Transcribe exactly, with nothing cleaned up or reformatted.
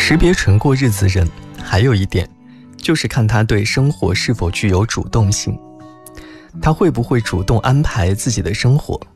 识别纯过日子人，还有一点，就是看他对生活是否具有主动性。他会不会主动安排自己的生活，